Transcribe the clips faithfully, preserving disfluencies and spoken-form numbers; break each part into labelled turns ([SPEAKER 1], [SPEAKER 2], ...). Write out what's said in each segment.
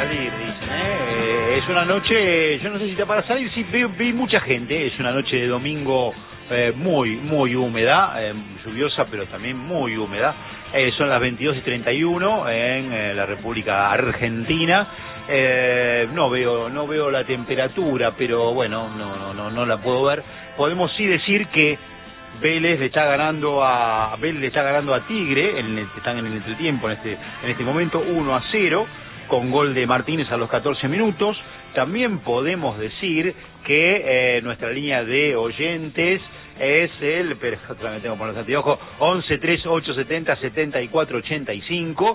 [SPEAKER 1] salir, dicen, ¿eh? Es una noche, yo no sé si está para salir, sí, vi, vi mucha gente, es una noche de domingo eh, muy, muy húmeda, eh, lluviosa, pero también muy húmeda. Eh, son las veintidós y treinta y uno en eh, la República Argentina. Eh, no veo, no veo la temperatura, pero bueno, no, no, no, no la puedo ver. Podemos sí decir que Vélez le está ganando a Vélez le está ganando a Tigre, en el, están en el entretiempo en este en este momento uno a cero con gol de Martínez a los catorce minutos. También podemos decir que eh, nuestra línea de oyentes es el, pero otra vez tengo que poner los anteojos, once tres ocho setenta setenta y cuatro ochenta y cinco,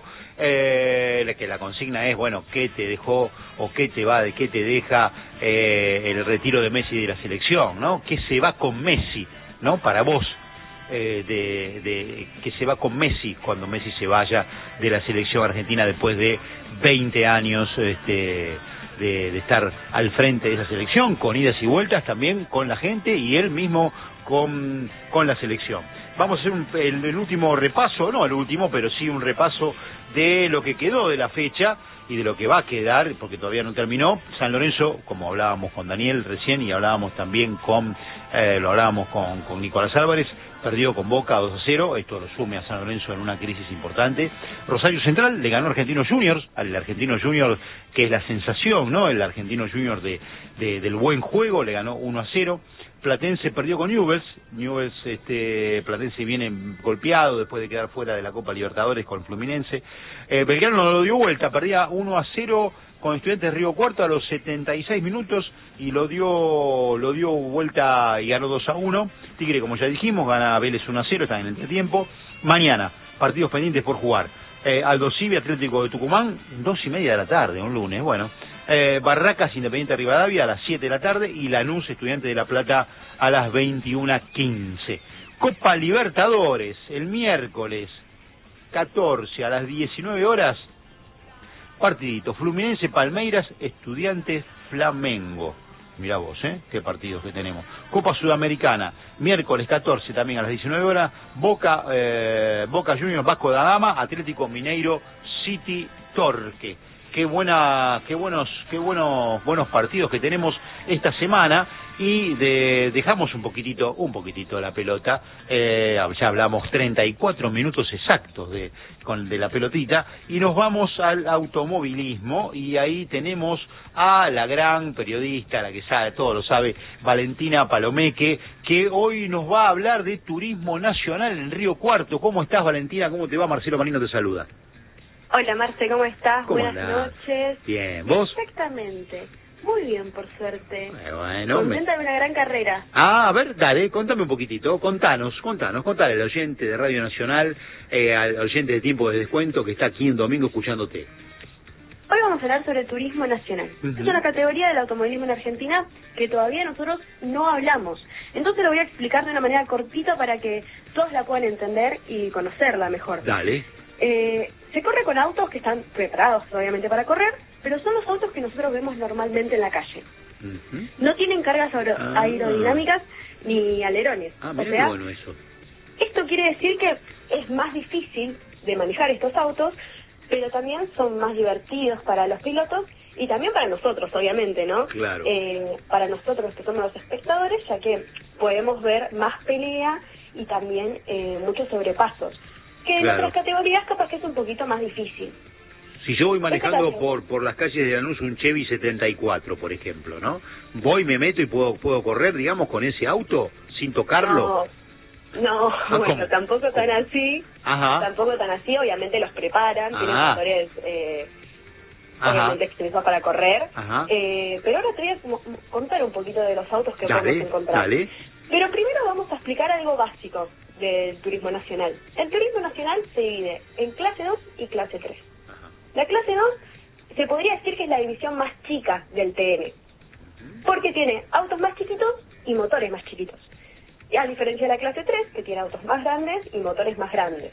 [SPEAKER 1] eh, que la consigna es, bueno, ¿qué te dejó o qué te va, de qué te deja eh, el retiro de Messi de la selección, ¿no? ¿Qué se va con Messi, ¿no? Para vos, eh, de, de que se va con Messi cuando Messi se vaya de la selección argentina después de veinte años este, de, de estar al frente de esa selección, con idas y vueltas también con la gente y él mismo con, con la selección. Vamos a hacer un, el, el último repaso, no el último, pero sí un repaso de lo que quedó de la fecha y de lo que va a quedar, porque todavía no terminó. San Lorenzo, como hablábamos con Daniel recién y hablábamos también con, eh, lo hablábamos con, con Nicolás Álvarez, perdió con Boca dos a cero, esto lo sume a San Lorenzo en una crisis importante. Rosario Central le ganó a Argentinos Juniors, al Argentino Juniors que es la sensación, ¿no? El Argentino Juniors de, de, del buen juego, le ganó uno a cero. Platense perdió con Newell's, Newell's, este, Platense viene golpeado después de quedar fuera de la Copa Libertadores con Fluminense. Eh, Belgrano no lo dio vuelta, perdía uno a cero con Estudiantes de Río Cuarto a los setenta y seis minutos y lo dio lo dio vuelta y ganó dos a uno. Tigre, como ya dijimos, gana Vélez uno a cero, está en el entretiempo. Mañana, partidos pendientes por jugar. Eh, Aldo Civi, Atlético de Tucumán, dos y media de la tarde, un lunes, bueno. Eh, Barracas, Independiente Rivadavia a las siete de la tarde y Lanús, Estudiante de La Plata a las veintiuna quince. Copa Libertadores, el miércoles catorce a las diecinueve horas, partidito, Fluminense, Palmeiras, Estudiantes, Flamengo. Mirá vos, ¿eh? Qué partidos que tenemos. Copa Sudamericana, miércoles catorce también a las diecinueve horas, Boca, eh, Boca Juniors, Vasco da Gama, Atlético Mineiro, City, Torque. Qué buena, qué buenos, qué buenos, buenos partidos que tenemos esta semana y de, dejamos un poquitito, un poquitito la pelota. Eh, ya hablamos treinta y cuatro minutos exactos de, con, de la pelotita y nos vamos al automovilismo y ahí tenemos a la gran periodista, la que sabe, todo lo sabe, Valentina Palomeque, que hoy nos va a hablar de turismo nacional en Río Cuarto. ¿Cómo estás, Valentina? ¿Cómo te va? Marcelo Marino te saluda.
[SPEAKER 2] Hola Marce, ¿cómo estás?
[SPEAKER 1] ¿Cómo
[SPEAKER 2] Buenas
[SPEAKER 1] andás?
[SPEAKER 2] noches.
[SPEAKER 1] Bien, ¿vos?
[SPEAKER 2] Exactamente. Muy bien, por suerte.
[SPEAKER 1] Eh, bueno,
[SPEAKER 2] Contenta
[SPEAKER 1] me...
[SPEAKER 2] de una gran carrera.
[SPEAKER 1] Ah, a ver, dale, contame un poquitito, contanos, contanos, contale al oyente de Radio Nacional, eh, al oyente de Tiempo de Descuento que está aquí en domingo escuchándote.
[SPEAKER 2] Hoy vamos a hablar sobre turismo nacional. Uh-huh. Es una categoría del automovilismo en Argentina que todavía nosotros no hablamos. Entonces lo voy a explicar de una manera cortita para que todos la puedan entender y conocerla mejor.
[SPEAKER 1] Dale.
[SPEAKER 2] Eh, se corre con autos que están preparados obviamente para correr, pero son los autos que nosotros vemos normalmente en la calle. Uh-huh. No tienen cargas aer ah. aerodinámicas ni alerones.
[SPEAKER 1] Ah,
[SPEAKER 2] o sea,
[SPEAKER 1] bueno eso.
[SPEAKER 2] Esto quiere decir que es más difícil de manejar estos autos, pero también son más divertidos para los pilotos y también para nosotros, obviamente, ¿no?
[SPEAKER 1] Claro.
[SPEAKER 2] Eh, para nosotros que somos los espectadores, ya que podemos ver más pelea y también eh, muchos sobrepasos. Que en
[SPEAKER 1] claro.
[SPEAKER 2] otras categorías capaz que es un poquito más difícil.
[SPEAKER 1] Si yo voy manejando por por las calles de Lanús un Chevy setenta y cuatro, por ejemplo, ¿no? Voy, me meto y puedo puedo correr, digamos, con ese auto sin tocarlo.
[SPEAKER 2] No, no ah, bueno, ¿cómo? tampoco tan ¿Cómo? así.
[SPEAKER 1] Ajá.
[SPEAKER 2] Tampoco tan así, obviamente los preparan,
[SPEAKER 1] ah.
[SPEAKER 2] tienen motores eh, obviamente extensos para correr.
[SPEAKER 1] Ajá.
[SPEAKER 2] Eh, pero ahora te voy a contar un poquito de los autos que
[SPEAKER 1] dale,
[SPEAKER 2] podemos encontrar.
[SPEAKER 1] Dale.
[SPEAKER 2] Pero primero vamos a explicar algo básico del turismo nacional. El turismo nacional se divide en clase dos y clase tres. Ajá. La clase dos se podría decir que es la división más chica del T N, porque tiene autos más chiquitos y motores más chiquitos. Y a diferencia de la clase tres, que tiene autos más grandes y motores más grandes.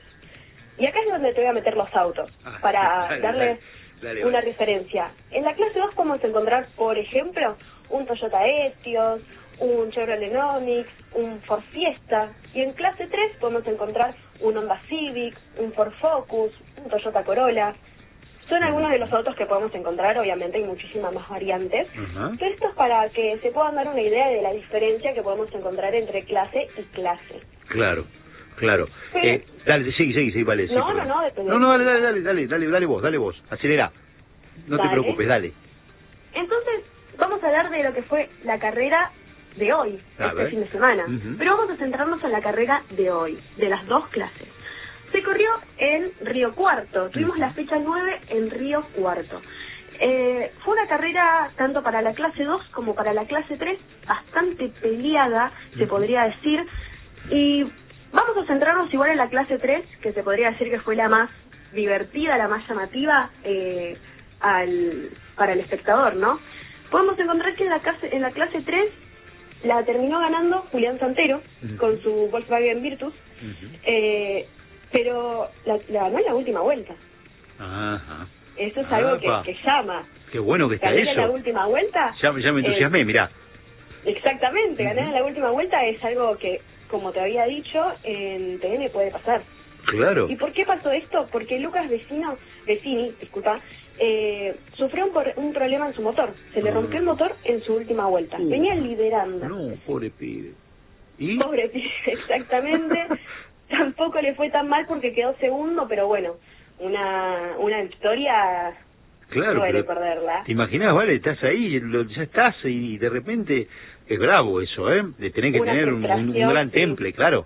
[SPEAKER 2] Y acá es donde te voy a meter los autos, ah, para dale, darles dale, dale, una dale. referencia. En la clase dos podemos encontrar, por ejemplo, un Toyota Etios, un Chevrolet Onix, un Ford Fiesta, y en clase tres podemos encontrar un Honda Civic, un Ford Focus, un Toyota Corolla. Son algunos de los autos que podemos encontrar, obviamente hay muchísimas más variantes,
[SPEAKER 1] uh-huh.
[SPEAKER 2] pero esto es para que se puedan dar una idea de la diferencia que podemos encontrar entre clase y clase.
[SPEAKER 1] Claro, claro.
[SPEAKER 2] Pero,
[SPEAKER 1] eh, dale, sigue, sigue, sigue, vale. Sí,
[SPEAKER 2] no, no, no, depende.
[SPEAKER 1] No, no, dale, dale, dale, dale, dale, dale vos, dale vos, acelera. No
[SPEAKER 2] Dale.
[SPEAKER 1] te preocupes, dale.
[SPEAKER 2] Entonces, vamos a hablar de lo que fue la carrera de hoy,
[SPEAKER 1] A
[SPEAKER 2] este
[SPEAKER 1] ver.
[SPEAKER 2] fin de semana.
[SPEAKER 1] Uh-huh.
[SPEAKER 2] Pero vamos a centrarnos en la carrera de hoy, de las dos clases. Se corrió en Río Cuarto, tuvimos la fecha nueve en Río Cuarto. Eh, fue una carrera tanto para la clase dos como para la clase tres, bastante peleada, se podría decir. Y vamos a centrarnos igual en la clase tres, que se podría decir que fue la más divertida, la más llamativa eh, al, para el espectador, ¿no? Podemos encontrar que en la clase, en la clase tres la terminó ganando Julián Santero, uh-huh. con su Volkswagen Virtus. Uh-huh. eh, Pero la, la ganó en la última vuelta.
[SPEAKER 1] Ajá.
[SPEAKER 2] Eso es algo que, que llama.
[SPEAKER 1] Qué bueno que está
[SPEAKER 2] ganar
[SPEAKER 1] eso.
[SPEAKER 2] en la última vuelta.
[SPEAKER 1] Ya, ya me entusiasmé, eh, mirá.
[SPEAKER 2] Exactamente,
[SPEAKER 1] Uh-huh.
[SPEAKER 2] ganar en la última vuelta es algo que, como te había dicho, en T N puede pasar.
[SPEAKER 1] Claro.
[SPEAKER 2] ¿Y por qué pasó esto? Porque Lucas Vecino, Vecini, disculpa, eh, sufrió un, por, un problema en su motor. Se le rompió el motor en su última vuelta. Uh, Venía liderando.
[SPEAKER 1] No, pobre pibe. ¿Y?
[SPEAKER 2] Pobre pibe, exactamente. Tampoco le fue tan mal porque quedó segundo, pero bueno, una una victoria
[SPEAKER 1] claro,
[SPEAKER 2] duele perderla.
[SPEAKER 1] ¿Te imaginas, vale? Estás ahí, lo, ya estás y de repente es bravo eso, ¿eh? De tener que una tener un, un, un gran sí. temple, claro.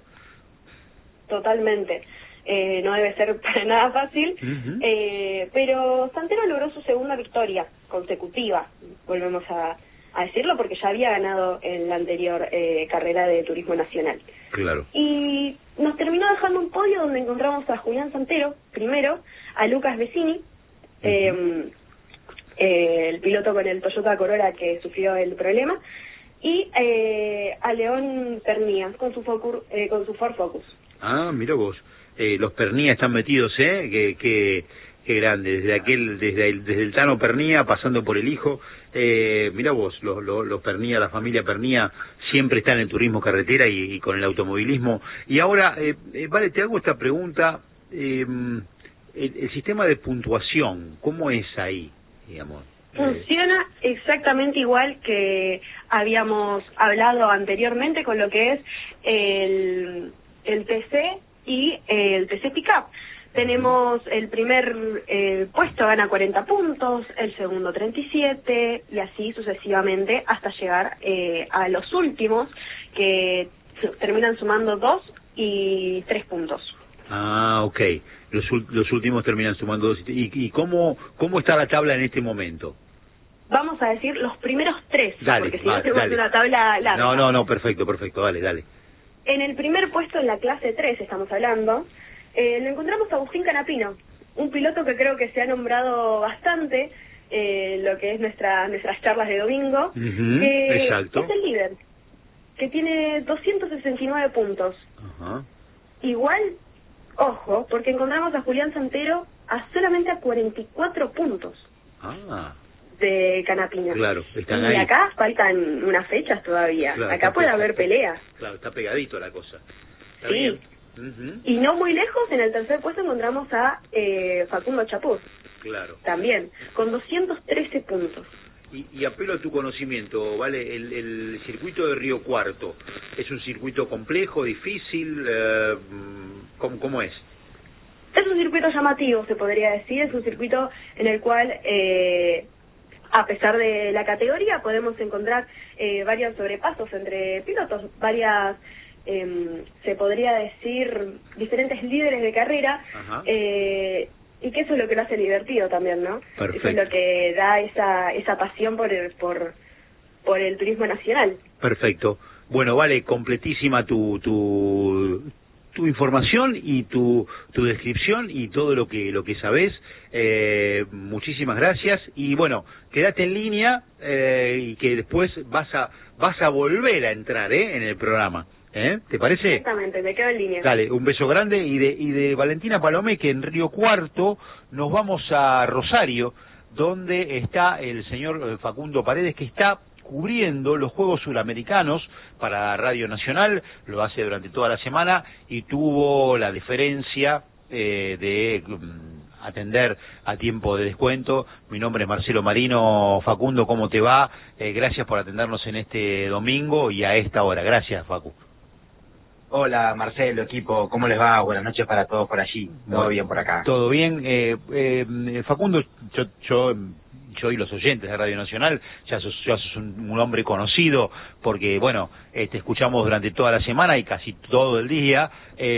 [SPEAKER 2] Totalmente. Eh, no debe ser para nada fácil, uh-huh. eh, pero Santero logró su segunda victoria consecutiva, volvemos a... a decirlo porque ya había ganado en la anterior eh, carrera de turismo nacional.
[SPEAKER 1] Claro.
[SPEAKER 2] Y nos terminó dejando un podio donde encontramos a Julián Santero, primero, a Lucas Vecini, uh-huh. eh, eh, el piloto con el Toyota Corolla que sufrió el problema, y eh, a León Pernía con su, Focur, eh, con su Ford Focus.
[SPEAKER 1] Ah, mira vos, eh, los Pernía están metidos, ¿eh? Que... que... Qué grande, desde aquel, desde el, desde el Tano Pernía, pasando por el hijo, eh, mira vos, los, los, los Pernía, la familia Pernía, siempre están en el turismo carretera y, y con el automovilismo. Y ahora, eh, eh, vale, te hago esta pregunta, eh, el, el sistema de puntuación, ¿cómo es ahí, digamos?
[SPEAKER 2] Funciona exactamente igual que habíamos hablado anteriormente con lo que es el, el T C y el T C Pickup. Tenemos el primer eh, puesto gana cuarenta puntos, el segundo treinta y siete y así sucesivamente hasta llegar eh, a los últimos que terminan sumando dos y tres puntos.
[SPEAKER 1] Ah, ok. Los, los últimos terminan sumando dos. ¿Y, y cómo, cómo está la tabla en este momento?
[SPEAKER 2] Vamos a decir los primeros tres,
[SPEAKER 1] dale,
[SPEAKER 2] porque si
[SPEAKER 1] vale,
[SPEAKER 2] no tenemos
[SPEAKER 1] dale.
[SPEAKER 2] una tabla larga.
[SPEAKER 1] No, no, no, perfecto, perfecto, dale, dale.
[SPEAKER 2] En el primer puesto en la clase tres estamos hablando... Eh, lo encontramos a Agustín Canapino, un piloto que creo que se ha nombrado bastante eh, lo que es nuestra, nuestras charlas de domingo.
[SPEAKER 1] Uh-huh,
[SPEAKER 2] eh,
[SPEAKER 1] exacto.
[SPEAKER 2] Es el líder, que tiene doscientos sesenta y nueve puntos.
[SPEAKER 1] Uh-huh.
[SPEAKER 2] Igual, ojo, porque encontramos a Julián Santero a solamente a cuarenta y cuatro puntos
[SPEAKER 1] ah.
[SPEAKER 2] de Canapino.
[SPEAKER 1] Claro, están
[SPEAKER 2] y
[SPEAKER 1] ahí.
[SPEAKER 2] acá faltan unas fechas todavía.
[SPEAKER 1] Claro,
[SPEAKER 2] acá puede haber peleas.
[SPEAKER 1] Claro, está pegadito la cosa. Está
[SPEAKER 2] sí.
[SPEAKER 1] Bien. Uh-huh.
[SPEAKER 2] Y no muy lejos, en el tercer puesto encontramos a eh, Facundo Chapuz.
[SPEAKER 1] Claro.
[SPEAKER 2] También, con doscientos trece puntos.
[SPEAKER 1] Y, y apelo a tu conocimiento, ¿vale? El, el circuito de Río Cuarto, ¿es un circuito complejo, difícil? Eh, ¿cómo, ¿Cómo es?
[SPEAKER 2] Es un circuito llamativo, se podría decir. Es un circuito en el cual, eh, a pesar de la categoría, podemos encontrar eh, varios sobrepasos entre pilotos, varias... Eh, se podría decir diferentes líderes de carrera eh, y que eso es lo que lo hace divertido también, ¿no?
[SPEAKER 1] Perfecto.
[SPEAKER 2] Eso es lo que da esa esa pasión por el, por por el turismo nacional.
[SPEAKER 1] Perfecto. Bueno, vale, completísima tu tu tu información y tu tu descripción y todo lo que lo que sabés. Eh, muchísimas gracias y bueno, quédate en línea eh, y que después vas a vas a volver a entrar ¿eh? en el programa. ¿Eh? ¿Te parece?
[SPEAKER 2] Exactamente, me quedo en línea.
[SPEAKER 1] Dale, un beso grande y de y de Valentina Palomé, que en Río Cuarto nos vamos a Rosario, donde está el señor Facundo Paredes, que está cubriendo los Juegos Suramericanos para Radio Nacional, lo hace durante toda la semana y tuvo la deferencia eh, de um, atender a tiempo de descuento. Mi nombre es Marcelo Marino. Facundo, ¿cómo te va? Eh, gracias por atendernos en este domingo y a esta hora. Gracias, Facu.
[SPEAKER 3] Hola Marcelo, equipo, ¿cómo les va? Buenas noches para todos por allí. Todo bueno, bien por acá.
[SPEAKER 1] Todo bien. Eh, eh, Facundo, yo, yo, yo y los oyentes de Radio Nacional, ya sos, ya sos un, un hombre conocido, porque, bueno, eh, te escuchamos durante toda la semana y casi todo el día.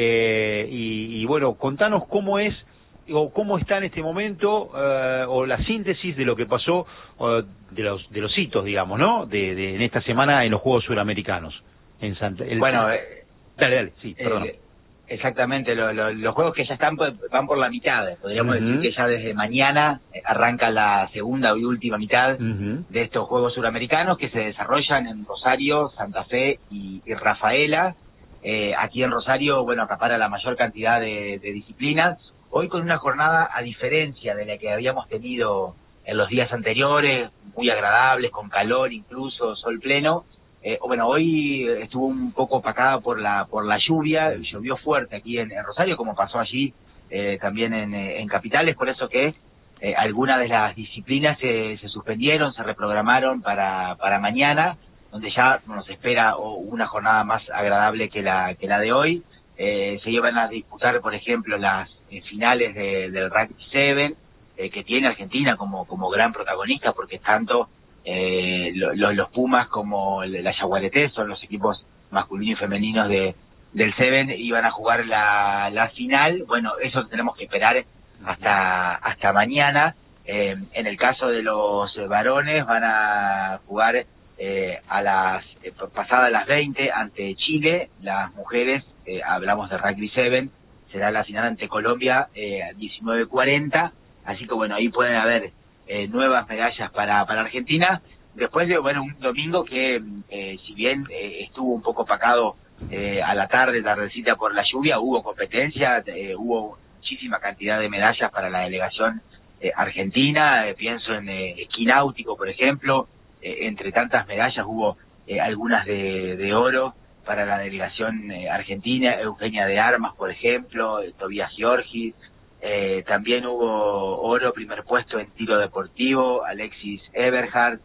[SPEAKER 1] Eh, y, y, bueno, contanos cómo es, o cómo está en este momento, eh, o la síntesis de lo que pasó, o de los de los hitos, digamos, ¿no? De, de en esta semana en los Juegos Suramericanos. En Santa, el,
[SPEAKER 3] bueno, eh,
[SPEAKER 1] Dale, dale, sí, perdón.
[SPEAKER 3] Eh, exactamente, lo, lo, los juegos que ya están van por la mitad. Podríamos uh-huh. decir que ya desde mañana arranca la segunda y última mitad uh-huh. de estos Juegos Suramericanos que se desarrollan en Rosario, Santa Fe y, y Rafaela. Eh, aquí en Rosario, bueno, acapara la mayor cantidad de, de disciplinas. Hoy con una jornada, a diferencia de la que habíamos tenido en los días anteriores, muy agradables, con calor incluso, sol pleno. Eh, bueno, hoy estuvo un poco opacada por la por la lluvia, llovió fuerte aquí en, en Rosario, como pasó allí eh, también en, en Capitales, por eso que eh, algunas de las disciplinas se, se suspendieron, se reprogramaron para para mañana, donde ya nos espera una jornada más agradable que la que la de hoy. Eh, se iban a disputar, por ejemplo, las eh, finales de, del Rugby siete, eh, que tiene Argentina como como gran protagonista, porque tanto Eh, lo, lo, los Pumas como la Yaguareté son los equipos masculinos y femeninos de del Seven, iban a jugar la, la final. Bueno, eso tenemos que esperar hasta hasta mañana. Eh, en el caso de los varones van a jugar eh, a las eh, pasadas las veinte ante Chile. Las mujeres, eh, hablamos de Rugby siete, será la final ante Colombia eh, a diecinueve cuarenta, así que bueno, ahí pueden haber Eh, nuevas medallas para para Argentina, después de, bueno, un domingo que eh, si bien eh, estuvo un poco opacado eh, a la tarde, tardecita por la lluvia, hubo competencia, eh, hubo muchísima cantidad de medallas para la delegación eh, argentina. Eh, pienso en eh, esquí náutico, por ejemplo. Eh, entre tantas medallas hubo eh, algunas de, de oro para la delegación eh, argentina, Eugenia de Armas, por ejemplo, eh, Tobías Giorgi. Eh, también hubo oro, primer puesto en tiro deportivo, Alexis Eberhard.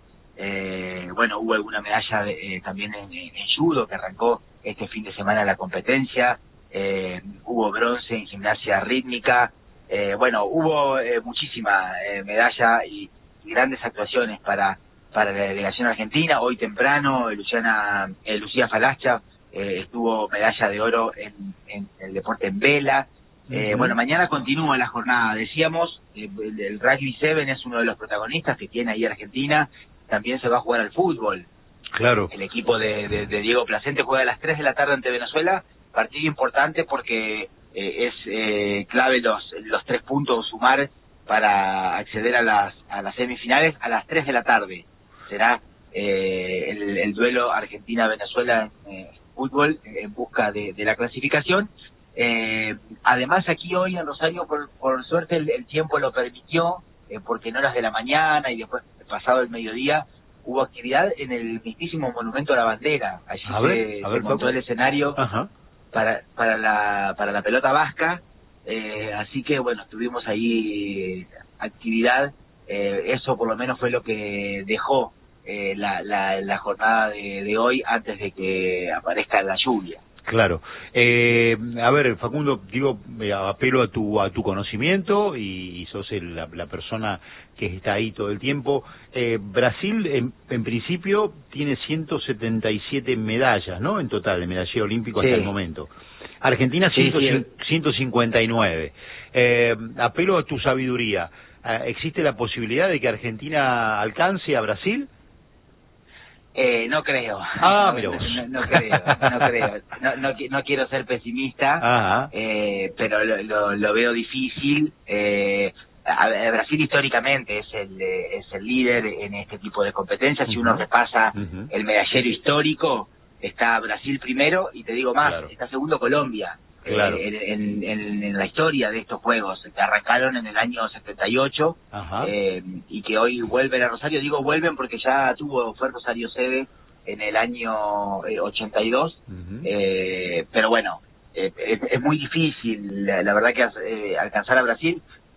[SPEAKER 3] Eh, bueno, hubo alguna medalla de, eh, también en, en judo, que arrancó este fin de semana la competencia. Eh, hubo bronce en gimnasia rítmica. Eh, bueno, hubo eh, muchísima eh, medalla y, y grandes actuaciones para para la delegación argentina. Hoy temprano, Luciana, eh, Lucía Falacha eh, estuvo medalla de oro en, en el deporte en vela. Eh, uh-huh. Bueno, mañana continúa la jornada, decíamos, eh, el, el Rugby siete es uno de los protagonistas que tiene ahí Argentina. También se va a jugar al fútbol.
[SPEAKER 1] Claro.
[SPEAKER 3] El equipo de, de, de Diego Placente juega a las tres de la tarde ante Venezuela, partido importante porque eh, es eh, clave los los tres puntos sumar para acceder a las a las semifinales a las tres de la tarde. Será eh, el, el duelo Argentina-Venezuela en eh, fútbol en busca de, de la clasificación. Eh, además aquí hoy en Rosario por, por suerte el, el tiempo lo permitió, eh, porque en horas de la mañana y después pasado el mediodía hubo actividad en el mismísimo Monumento a la Bandera. Allí
[SPEAKER 1] a
[SPEAKER 3] se,
[SPEAKER 1] ver, a
[SPEAKER 3] se
[SPEAKER 1] ver,
[SPEAKER 3] montó el escenario
[SPEAKER 1] Ajá.
[SPEAKER 3] para para la para la pelota vasca, eh, así que bueno, tuvimos ahí actividad. Eh, eso por lo menos fue lo que dejó eh, la, la, la jornada de, de hoy antes de que aparezca la lluvia.
[SPEAKER 1] Claro. Eh, a ver, Facundo, digo, eh, apelo a tu a tu conocimiento y, y sos el, la, la persona que está ahí todo el tiempo. Eh, Brasil, en, en principio, tiene ciento setenta y siete medallas, ¿no? En total, de medallero olímpico sí. hasta el momento. Argentina,
[SPEAKER 3] sí, sí.
[SPEAKER 1] ciento cincuenta y nueve. Eh, apelo a tu sabiduría. ¿Existe la posibilidad de que Argentina alcance a Brasil?
[SPEAKER 3] Eh, no creo.
[SPEAKER 1] Ah, pero
[SPEAKER 3] no, no, no creo, no creo. No, no, no quiero ser pesimista, eh, pero lo, lo, lo veo difícil. Eh, a, a Brasil históricamente es el es el líder en este tipo de competencias. Si uh-huh. uno repasa uh-huh. el medallero histórico, está Brasil primero y te digo más, claro. está segundo Colombia.
[SPEAKER 1] Claro.
[SPEAKER 3] Eh, en, en, en la historia de estos juegos que arrancaron en el año setenta y ocho eh, y que hoy vuelven a Rosario. Digo vuelven porque ya tuvo fue Rosario sede en el año eh, ochenta y dos, uh-huh. eh, pero bueno, eh, es, es muy difícil la, la verdad que eh, alcanzar a Brasil.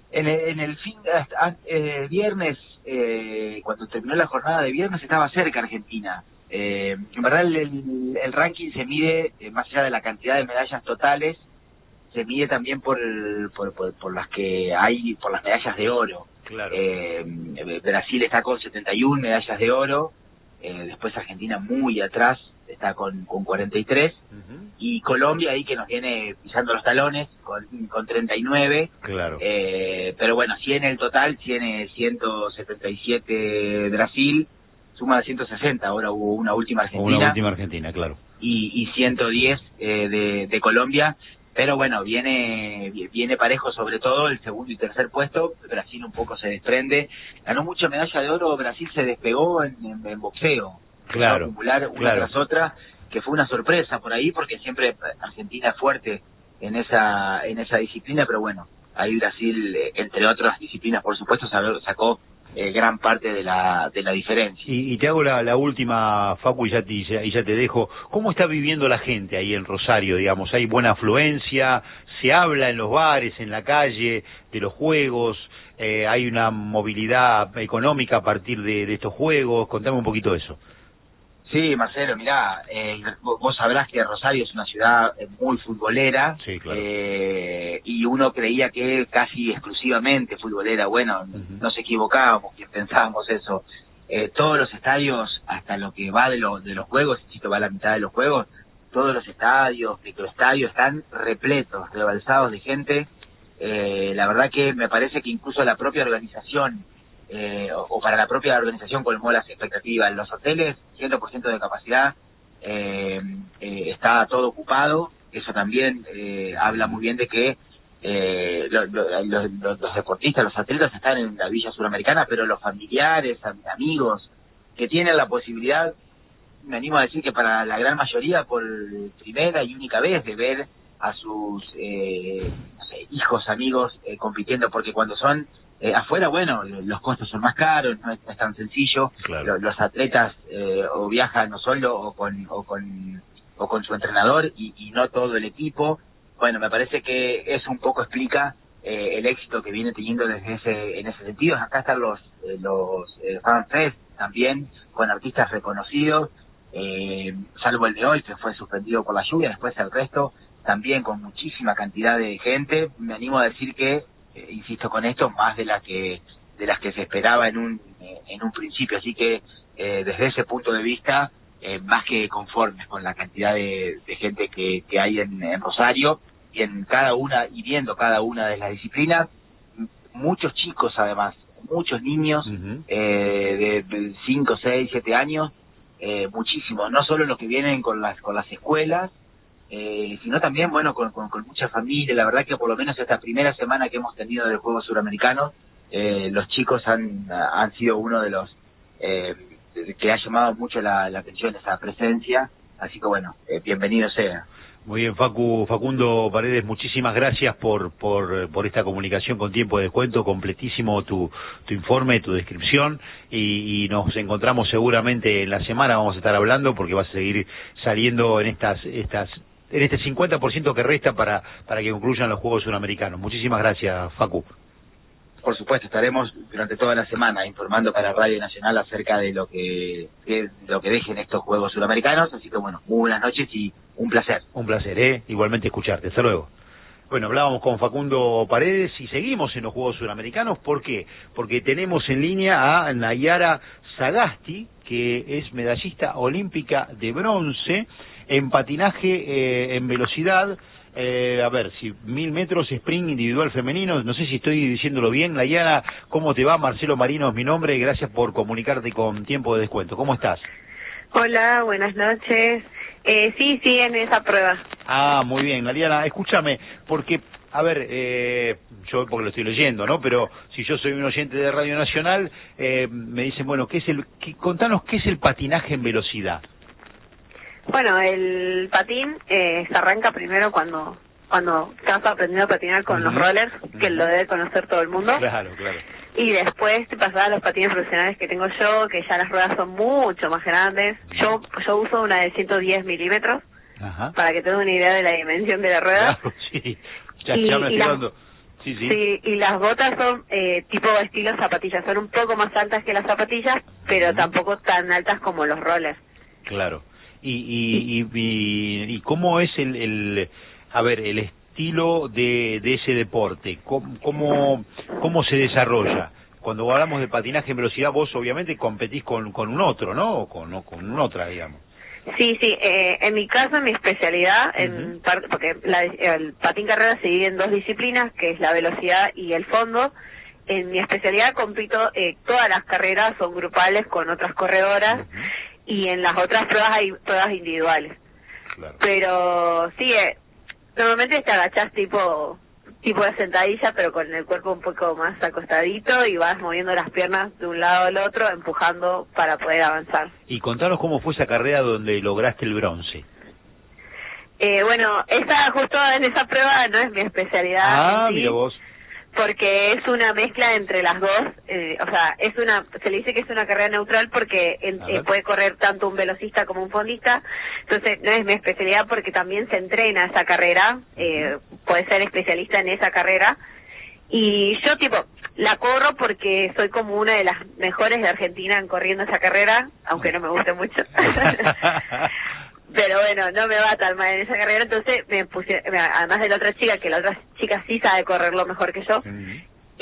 [SPEAKER 3] En el, en el fin, hasta, eh, viernes, eh, cuando terminó la jornada de viernes, estaba cerca Argentina. Eh, en verdad el, el, el ranking se mide, eh, más allá de la cantidad de medallas totales, se mide también por, el, por, por, por las que hay, por las medallas de oro.
[SPEAKER 1] Claro.
[SPEAKER 3] Eh, Brasil está con setenta y una medallas de oro, eh, después Argentina muy atrás, está con, con cuarenta y tres, uh-huh. y Colombia ahí que nos viene pisando los talones con, con treinta y nueve.
[SPEAKER 1] Claro.
[SPEAKER 3] Eh, pero bueno, si en el total tiene ciento setenta y siete Brasil, suma de ciento sesenta, ahora hubo una última Argentina.
[SPEAKER 1] Una última Argentina, claro.
[SPEAKER 3] Y, y ciento diez eh, de, de Colombia. Pero bueno, viene viene parejo sobre todo el segundo y tercer puesto. Brasil un poco se desprende. Ganó mucha medalla de oro, Brasil se despegó en, en, en boxeo.
[SPEAKER 1] Claro,
[SPEAKER 3] acumular una
[SPEAKER 1] claro.
[SPEAKER 3] tras otra, que fue una sorpresa por ahí, porque siempre Argentina es fuerte en esa en esa disciplina, pero bueno, ahí Brasil, entre otras disciplinas, por supuesto, sacó eh, gran parte de la de la diferencia.
[SPEAKER 1] Y, y te hago la, la última, Facu, y ya, te, y ya, y ya te dejo. ¿Cómo está viviendo la gente ahí en Rosario, digamos? ¿Hay buena afluencia? ¿Se habla en los bares, en la calle, de los juegos? Eh, ¿Hay una movilidad económica a partir de, de estos juegos? Contame un poquito de eso.
[SPEAKER 3] Sí, Marcelo, mirá, eh, vos sabrás que Rosario es una ciudad muy futbolera.
[SPEAKER 1] Sí, claro.
[SPEAKER 3] eh, y uno creía que casi exclusivamente futbolera. Bueno, uh-huh. Nos equivocábamos quien pensábamos eso. Eh, todos los estadios, hasta lo que va de, lo, de los juegos, insisto, va a la mitad de los juegos, todos los estadios, microestadios están repletos, rebalsados de gente. Eh, la verdad que me parece que incluso la propia organización, Eh, o, o para la propia organización colmó las expectativas. En los hoteles, cien por ciento de capacidad, eh, eh, está todo ocupado. Eso también eh, habla muy bien de que eh, lo, lo, lo, lo, los deportistas, los atletas están en la Villa Suramericana, pero los familiares, amigos que tienen la posibilidad, me animo a decir que para la gran mayoría, por primera y única vez, de ver a sus eh, no sé, hijos, amigos eh, compitiendo, porque cuando son Eh, afuera, bueno, los costos son más caros, no es, no es tan sencillo.
[SPEAKER 1] Claro.
[SPEAKER 3] Los, los atletas eh, o viajan no solo o con o con o con su entrenador y, y no todo el equipo. Bueno, me parece que eso un poco explica eh, el éxito que viene teniendo desde ese en ese sentido. Acá están los eh, los eh, Fan Fest también con artistas reconocidos, eh, salvo el de hoy que fue suspendido por la lluvia. Después el resto también con muchísima cantidad de gente. Me animo a decir que Eh, insisto con esto, más de la que de las que se esperaba en un eh, en un principio, así que eh, desde ese punto de vista eh, más que conformes con la cantidad de, de gente que, que hay en, en Rosario y en cada una y viendo cada una de las disciplinas, muchos chicos además, muchos niños uh-huh. eh, de cinco, seis, siete años, eh, muchísimos, no solo los que vienen con las con las escuelas, Eh, sino también, bueno, con, con, con mucha familia. La verdad que por lo menos esta primera semana que hemos tenido de Juegos Suramericanos, eh, los chicos han, han sido uno de los eh, que ha llamado mucho la, la atención esa presencia, así que bueno, eh, bienvenido sea.
[SPEAKER 1] Muy bien, Facu, Facundo Paredes, muchísimas gracias por, por, por esta comunicación con tiempo de descuento, completísimo tu, tu informe, tu descripción, y, y nos encontramos seguramente en la semana, vamos a estar hablando porque vas a seguir saliendo en estas, estas en este cincuenta por ciento que resta para, para que concluyan los Juegos Suramericanos. Muchísimas gracias, Facu.
[SPEAKER 3] Por supuesto, estaremos durante toda la semana informando para Radio Nacional acerca de lo que de lo que dejen estos Juegos Suramericanos, así que bueno, muy buenas noches y un placer.
[SPEAKER 1] Un placer, ¿eh? Igualmente escucharte. Hasta luego. Bueno, hablábamos con Facundo Paredes y seguimos en los Juegos Suramericanos. ¿Por qué? Porque tenemos en línea a Nayara Sagasti, que es medallista olímpica de bronce en patinaje eh, en velocidad. Eh, a ver, si mil metros sprint individual femenino, no sé si estoy diciéndolo bien. Nayara, ¿cómo te va? Marcelo Marino es mi nombre, gracias por comunicarte con tiempo de descuento. ¿Cómo estás?
[SPEAKER 4] Hola, buenas noches. Eh, sí, sí, en esa prueba.
[SPEAKER 1] Ah, muy bien, Nayara, escúchame, porque, a ver, eh, yo porque lo estoy leyendo, ¿no? Pero si yo soy un oyente de Radio Nacional, eh, me dicen, bueno, ¿qué es el, qué, contanos qué es el patinaje en velocidad?
[SPEAKER 4] Bueno, el patín eh, se arranca primero cuando cuando estás aprendiendo a patinar con uh-huh. los rollers, que uh-huh. lo debe conocer todo el mundo.
[SPEAKER 1] Claro, claro.
[SPEAKER 4] Y después te pasas a los patines profesionales que tengo yo, que ya las ruedas son mucho más grandes. Yo yo uso una de ciento diez milímetros,
[SPEAKER 1] Ajá.
[SPEAKER 4] para que tengas una idea de la dimensión de la rueda.
[SPEAKER 1] Claro, sí. Ya,
[SPEAKER 4] y,
[SPEAKER 1] ya me estoy
[SPEAKER 4] la...
[SPEAKER 1] dando... Sí, sí.
[SPEAKER 4] Sí, y las botas son eh, tipo estilo zapatillas, son un poco más altas que las zapatillas, pero uh-huh. tampoco tan altas como los rollers.
[SPEAKER 1] Claro. Y y, y, y, y cómo es el, el, a ver, el estilo de, de ese deporte, ¿Cómo, cómo, cómo se desarrolla? Cuando hablamos de patinaje en velocidad, vos obviamente competís con, con un otro, ¿no? O con, o con un otra, digamos.
[SPEAKER 4] Sí, sí, eh, en mi caso, en mi especialidad, uh-huh. en parte, porque la, el patín carrera se divide en dos disciplinas, que es la velocidad y el fondo. En mi especialidad compito, eh, todas las carreras son grupales con otras corredoras, uh-huh. y en las otras pruebas hay pruebas individuales. Claro. Pero sí, eh, normalmente te agachás tipo tipo de sentadilla, pero con el cuerpo un poco más acostadito y vas moviendo las piernas de un lado al otro, empujando para poder avanzar.
[SPEAKER 1] Y contanos cómo fue esa carrera donde lograste el bronce.
[SPEAKER 4] Eh, bueno, esa justo en esa prueba no es mi especialidad.
[SPEAKER 1] Ah,
[SPEAKER 4] sí,
[SPEAKER 1] mira vos.
[SPEAKER 4] Porque es una mezcla entre las dos, eh, o sea, es una, se le dice que es una carrera neutral porque en, eh, puede correr tanto un velocista como un fondista, entonces no es mi especialidad porque también se entrena esa carrera, eh, puede ser especialista en esa carrera, y yo tipo, la corro porque soy como una de las mejores de Argentina en corriendo esa carrera, aunque no me guste mucho. Pero bueno, no me va tan mal en esa carrera, entonces me puse, además de la otra chica, que la otra chica sí sabe correrlo mejor que yo, uh-huh.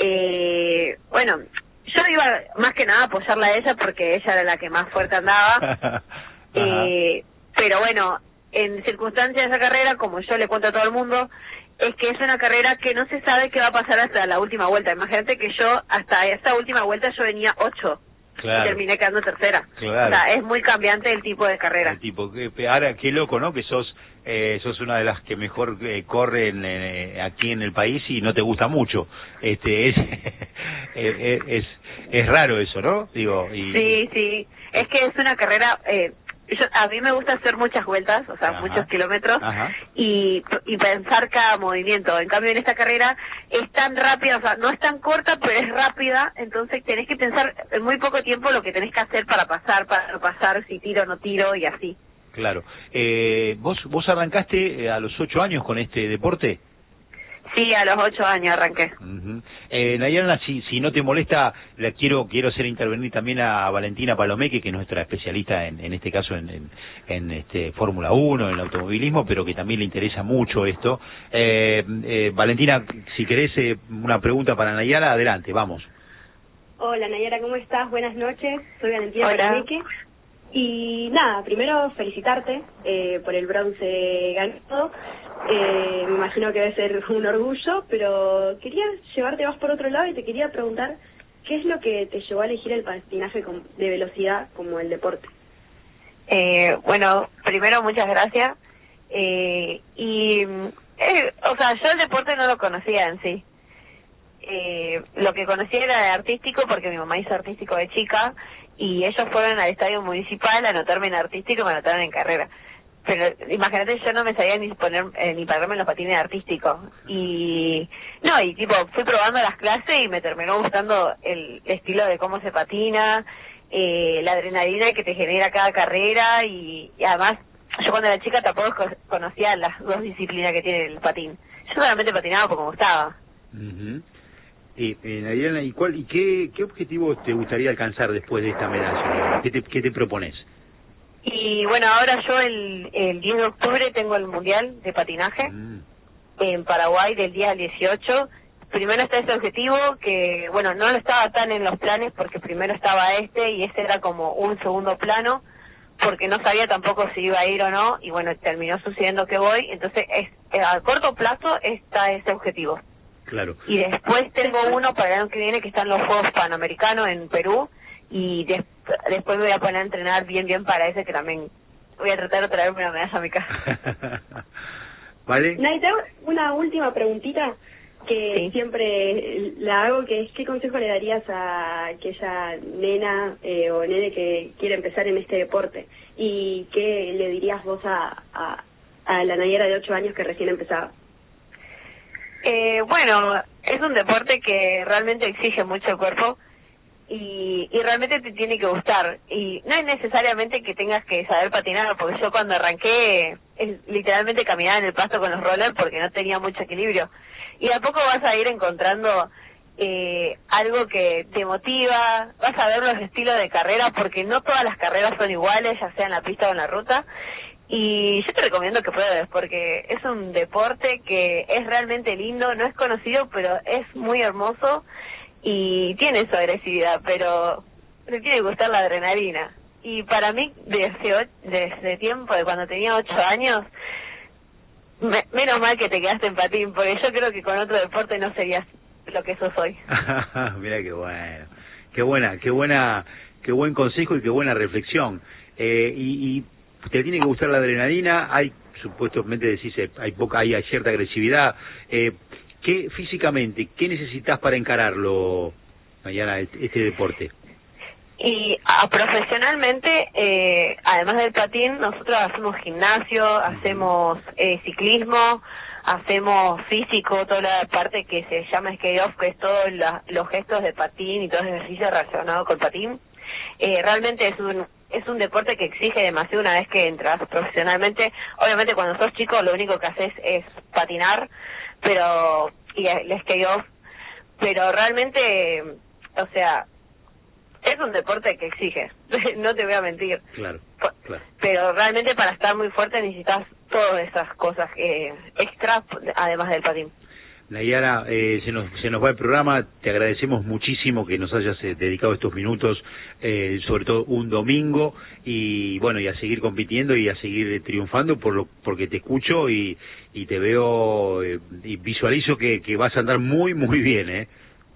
[SPEAKER 4] eh, bueno, yo iba más que nada a apoyarla a ella porque ella era la que más fuerte andaba, eh, pero bueno, en circunstancias de esa carrera, como yo le cuento a todo el mundo, es que es una carrera que no se sabe qué va a pasar hasta la última vuelta. Imagínate que yo, hasta esta última vuelta, yo venía ocho. Claro. Y terminé quedando tercera. Claro. O sea, es muy cambiante el tipo de carrera. El
[SPEAKER 1] tipo, que, ahora qué loco, ¿no? Que sos eh, sos una de las que mejor eh, corren eh, aquí en el país y no te gusta mucho. Este es es, es es raro eso, ¿no? Digo. Y...
[SPEAKER 4] Sí, sí. Es que es una carrera. Eh, yo, a mí me gusta hacer muchas vueltas, o sea, ajá, muchos kilómetros, y y pensar cada movimiento. En cambio, en esta carrera es tan rápida, o sea, no es tan corta, pero es rápida, entonces tenés que pensar en muy poco tiempo lo que tenés que hacer para pasar, para no pasar, si tiro o no tiro, y así.
[SPEAKER 1] Claro. Eh, ¿Vos vos arrancaste a los ocho años con este deporte?
[SPEAKER 4] Sí, a los ocho años arranqué.
[SPEAKER 1] Uh-huh. eh, Nayara, si, si no te molesta, la quiero quiero hacer intervenir también a Valentina Palomeque, que es nuestra especialista en, en este caso en, en, en este Fórmula uno, en el automovilismo, pero que también le interesa mucho esto. Eh, eh, Valentina, si querés eh, una pregunta para Nayara, adelante, vamos.
[SPEAKER 2] Hola Nayara, ¿cómo estás? Buenas noches, soy Valentina Palomeque. Y nada, primero felicitarte eh, por el bronce ganado. Eh, me imagino que debe ser un orgullo, pero quería llevarte más por otro lado y te quería preguntar ¿qué es lo que te llevó a elegir el patinaje de velocidad como el deporte?
[SPEAKER 4] Eh, bueno, primero muchas gracias. Eh, y, eh, o sea, yo el deporte no lo conocía en sí. Eh, lo que conocía era de artístico porque mi mamá hizo artístico de chica y ellos fueron al estadio municipal a anotarme en artístico y me anotaron en carrera. Pero imagínate, yo no me sabía ni poner eh, ni pararme en los patines artísticos. Y no, y tipo, fui probando las clases y me terminó gustando el estilo de cómo se patina, eh, la adrenalina que te genera cada carrera y, y además, yo cuando era chica tampoco conocía las dos disciplinas que tiene el patín. Yo solamente patinaba porque me gustaba.
[SPEAKER 1] Uh-huh. Eh, eh, Nayara, ¿y, cuál, y qué, qué objetivo te gustaría alcanzar después de esta medalla? ¿Qué te, qué te propones?
[SPEAKER 4] Y bueno, ahora yo el, el diez de octubre tengo el Mundial de Patinaje mm. en Paraguay del día dieciocho. Primero está ese objetivo que, bueno, no lo estaba tan en los planes porque primero estaba este y este era como un segundo plano porque no sabía tampoco si iba a ir o no y bueno, terminó sucediendo que voy. Entonces, es, a corto plazo está ese objetivo.
[SPEAKER 1] Claro.
[SPEAKER 4] Y después tengo uno para el año que viene que están los Juegos Panamericanos en Perú y des, después me voy a poner a entrenar bien bien para ese que también voy a tratar de traerme una medalla a mi casa.
[SPEAKER 1] ¿Vale?
[SPEAKER 2] Nay, te hago una última preguntita que sí. siempre la hago, que es ¿qué consejo le darías a aquella nena eh, o nene que quiere empezar en este deporte? ¿Y qué le dirías vos a, a, a la Nayara de ocho años que recién empezaba?
[SPEAKER 4] Eh, bueno, es un deporte que realmente exige mucho el cuerpo y, y realmente te tiene que gustar. Y no es necesariamente que tengas que saber patinar, porque yo cuando arranqué es, literalmente caminaba en el pasto con los rollers porque no tenía mucho equilibrio. Y de a poco vas a ir encontrando eh, algo que te motiva, vas a ver los estilos de carrera, porque no todas las carreras son iguales, ya sea en la pista o en la ruta. Y yo te recomiendo que pruebes, porque es un deporte que es realmente lindo, no es conocido, pero es muy hermoso y tiene su agresividad, pero le tiene que gustar la adrenalina. Y para mí, desde, desde tiempo, de cuando tenía ocho años, me, menos mal que te quedaste en patín, porque yo creo que con otro deporte no serías lo que sos hoy.
[SPEAKER 1] Mira qué bueno, qué buena, qué buena, qué buen consejo y qué buena reflexión. Eh, y, y te tiene que gustar la adrenalina, hay, supuestamente decís, hay poca, hay cierta agresividad. Eh, ¿Qué físicamente, qué necesitas para encararlo, Nayara, este deporte?
[SPEAKER 4] Y a, profesionalmente, eh, además del patín, nosotros hacemos gimnasio, hacemos eh, ciclismo, hacemos físico, toda la parte que se llama skate off, que es todos la, los gestos de patín y todo el ejercicio relacionado con patín. Eh, realmente es un es un deporte que exige demasiado una vez que entras profesionalmente. Obviamente cuando sos chico lo único que haces es patinar, pero y el skate off, pero realmente, o sea, es un deporte que exige, no te voy a mentir.
[SPEAKER 1] Claro, claro.
[SPEAKER 4] Pero realmente para estar muy fuerte necesitas todas esas cosas eh, extras, además del patín.
[SPEAKER 1] Nayara, eh, se nos se nos va el programa, te agradecemos muchísimo que nos hayas eh, dedicado estos minutos, eh, sobre todo un domingo, y bueno, y a seguir compitiendo y a seguir triunfando, por lo porque te escucho y, y te veo eh, y visualizo que, que vas a andar muy, muy bien, ¿eh?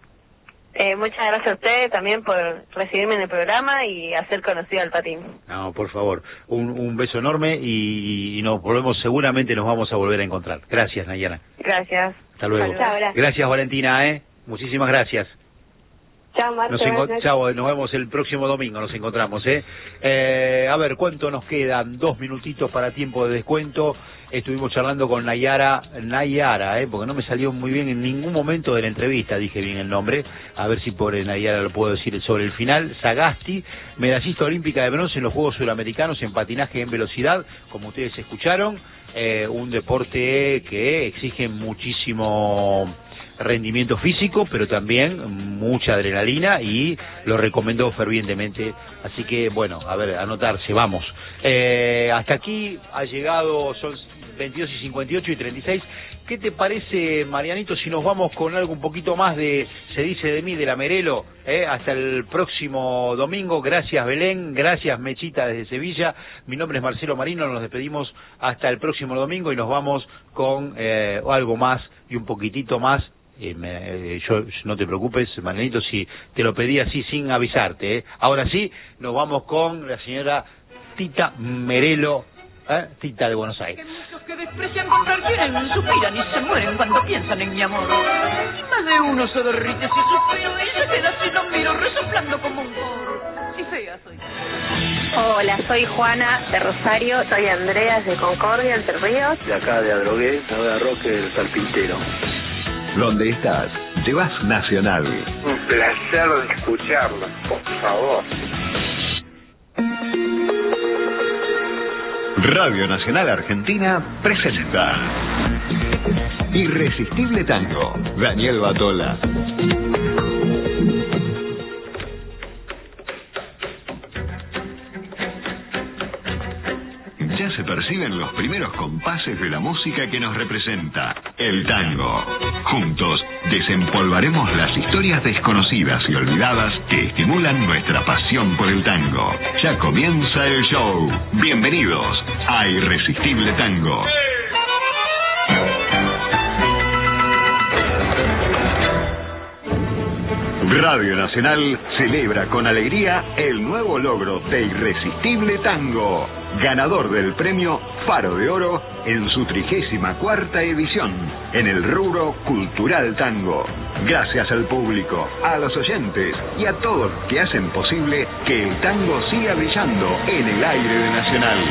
[SPEAKER 4] Eh, muchas gracias a ustedes también por recibirme en el programa y hacer conocido al patín.
[SPEAKER 1] No, por favor, un, un beso enorme y, y nos volvemos, seguramente nos vamos a volver a encontrar. Gracias, Nayara.
[SPEAKER 4] Gracias.
[SPEAKER 1] Hasta luego.
[SPEAKER 2] Chao, gracias.
[SPEAKER 1] Gracias, Valentina, ¿eh? Muchísimas gracias.
[SPEAKER 2] Chao, Marta.
[SPEAKER 1] Nos, enco- chao, nos vemos el próximo domingo, nos encontramos, ¿eh? ¿eh? A ver, ¿cuánto nos quedan? Dos minutitos para tiempo de descuento. Estuvimos charlando con Nayara, Nayara, ¿eh? Porque no me salió muy bien en ningún momento de la entrevista, dije bien el nombre, a ver si por Nayara lo puedo decir sobre el final. Sagasti, medallista olímpica de bronce en los Juegos Suramericanos en patinaje en velocidad, como ustedes escucharon, eh, un deporte que exige muchísimo rendimiento físico, pero también mucha adrenalina, y lo recomendó fervientemente. Así que, bueno, a ver, anotarse, vamos. Eh, hasta aquí ha llegado, son veintidós y cincuenta y ocho y treinta y seis. ¿Qué te parece, Marianito, si nos vamos con algo un poquito más de Se dice de mí, de la Merelo? Eh, hasta el próximo domingo. Gracias, Belén. Gracias, Mechita, desde Sevilla. Mi nombre es Marcelo Marino. Nos despedimos hasta el próximo domingo y nos vamos con eh, algo más y un poquitito más. Eh, me, eh, yo, no te preocupes, Marianito, si te lo pedí así sin avisarte. Eh. Ahora sí, nos vamos con la señora Tita Merelo, ¿eh? Tita de Buenos Aires.
[SPEAKER 5] Que muchos que desprecian comprar tienen, suspiran y se mueren cuando piensan en mi amor. Y más de uno se derrite si suspiro y se queda así, lo miro resoplando como un coro. Si fea soy.
[SPEAKER 6] Hola, soy Juana de Rosario.
[SPEAKER 4] Soy Andrea de Concordia, Entre Ríos.
[SPEAKER 7] De acá de Adrogué, de Roque, del Carpintero.
[SPEAKER 8] Donde estás, llevas Nacional.
[SPEAKER 9] Un placer de escucharla, por favor.
[SPEAKER 8] Radio Nacional Argentina presenta Irresistible Tango, Daniel Batola. Ya se perciben los primeros compases de la música que nos representa, el tango. Juntos desempolvaremos las historias desconocidas y olvidadas que estimulan nuestra pasión por el tango. Ya comienza el show. Bienvenidos a Irresistible Tango. Radio Nacional celebra con alegría el nuevo logro de Irresistible Tango, ganador del premio Faro de Oro en su trigésima cuarta edición, en el rubro Cultural Tango. Gracias al público, a los oyentes y a todos los que hacen posible que el tango siga brillando en el aire de Nacional.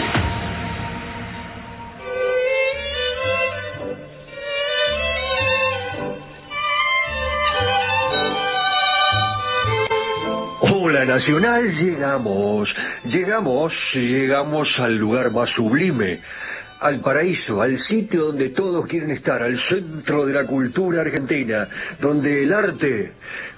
[SPEAKER 10] Nacional llegamos, llegamos, llegamos al lugar más sublime, al paraíso, al sitio donde todos quieren estar, al centro de la cultura argentina, donde el arte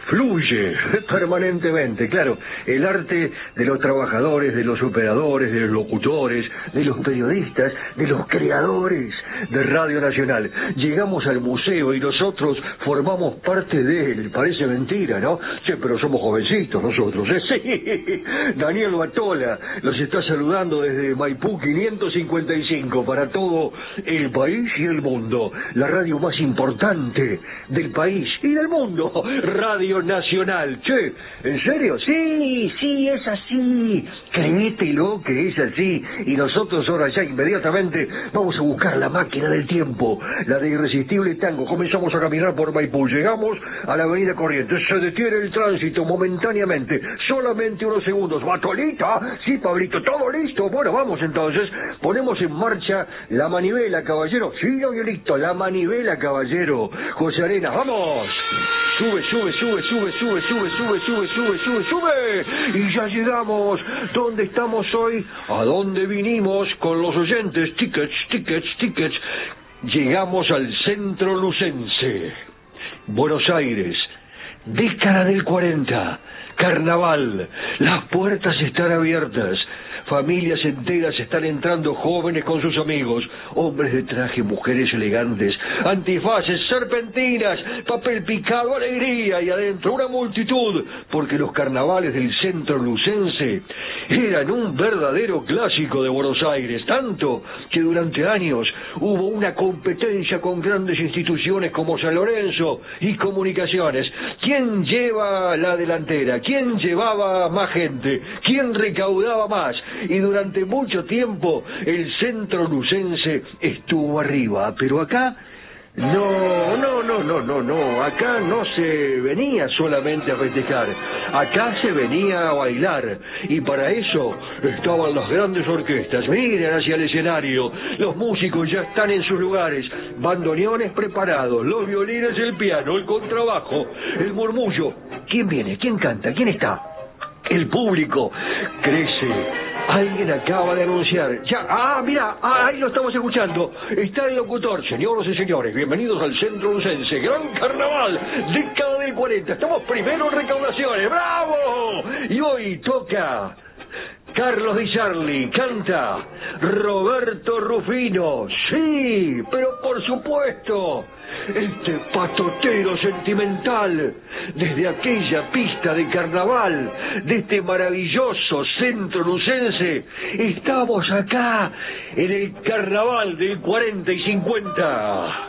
[SPEAKER 10] fluye permanentemente, claro, el arte de los trabajadores, de los operadores, de los locutores, de los periodistas, de los creadores de Radio Nacional. Llegamos al museo y nosotros formamos parte de él. Parece mentira, ¿no? Che, pero somos jovencitos nosotros, ¿eh? Sí. Daniel Batola los está saludando desde Maipú quinientos cincuenta y cinco para todo el país y el mundo. La radio más importante del país y del mundo, Radio Nacional. Che, ¿en serio? Sí, sí, es así. Créetelo que es así. Y nosotros ahora ya inmediatamente vamos a buscar la máquina del tiempo, la de Irresistible Tango. Comenzamos a caminar por Maipú. Llegamos a la avenida Corrientes. Se detiene el tránsito momentáneamente. Solamente unos segundos. ¿Batolita? Sí, Pablito. ¿Todo listo? Bueno, vamos entonces. Ponemos en marcha la manivela, caballero. Sí, no, yo listo. La manivela, caballero. José Arenas, ¡vamos! Sube, sube, sube, sube, sube, sube, sube, sube, sube, sube, sube. Y ya llegamos. ¿Dónde estamos hoy? ¿A dónde vinimos con los oyentes? Tickets, tickets, tickets. Llegamos al Centro Lucense. Buenos Aires. Década del cuarenta. Carnaval. Las puertas están abiertas. Familias enteras están entrando, jóvenes con sus amigos, hombres de traje, mujeres elegantes, antifaces, serpentinas, papel picado, alegría y adentro una multitud, porque los carnavales del Centro Lucense eran un verdadero clásico de Buenos Aires, tanto que durante años hubo una competencia con grandes instituciones como San Lorenzo y Comunicaciones. ¿Quién lleva la delantera? ¿Quién llevaba más gente? ¿Quién recaudaba más? Y durante mucho tiempo el Centro Lucense estuvo arriba, pero acá no, no, no, no, no, no, acá no se venía solamente a festejar, acá se venía a bailar, y para eso estaban las grandes orquestas. Miren hacia el escenario, los músicos ya están en sus lugares, bandoneones preparados, los violines, el piano, el contrabajo, el murmullo. ¿Quién viene? ¿Quién canta? ¿Quién está? El público crece. Alguien acaba de anunciar. Ya, ah, mira, ah, ahí lo estamos escuchando. Está el locutor. Señoras y señores, bienvenidos al Centro Lucense. Gran Carnaval, década del cuarenta. Estamos primero en recaudaciones. ¡Bravo! Y hoy toca Carlos Di Sarli, canta Roberto Rufino. Sí, pero por supuesto, este patotero sentimental, desde aquella pista de carnaval, de este maravilloso Centro Lucense, estamos acá en el carnaval del cuarenta y cincuenta.